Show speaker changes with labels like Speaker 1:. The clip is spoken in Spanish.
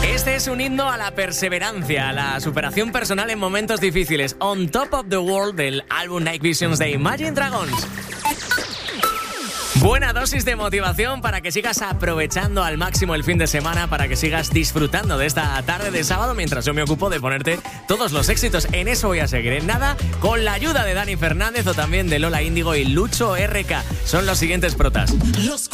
Speaker 1: Este es un himno a la perseverancia, a la superación personal en momentos difíciles. On Top of the World del álbum Night Visions de Imagine Dragons. Buena dosis de motivación para que sigas aprovechando al máximo el fin de semana, para que sigas disfrutando de esta tarde de sábado, mientras yo me ocupo de ponerte todos los éxitos. En eso voy a seguir, en nada, con la ayuda de Dani Fernández o también de Lola Índigo y Lucho RK. Son los siguientes protas.
Speaker 2: Los